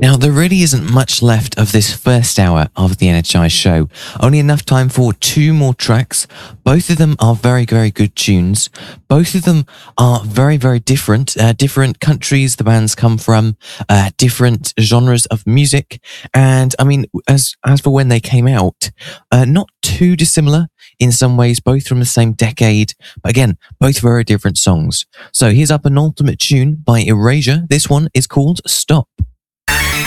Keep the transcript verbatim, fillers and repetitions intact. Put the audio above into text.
Now, there really isn't much left of this first hour of the Energize show. Only enough time for two more tracks. Both of them are very, very good tunes. Both of them are very, very different. Uh, different countries the bands come from, uh, different genres of music. And I mean, as, as for when they came out, uh, not too dissimilar in some ways, both from the same decade. But again, both very different songs. So here's our penultimate tune by Erasure. This one is called Stop.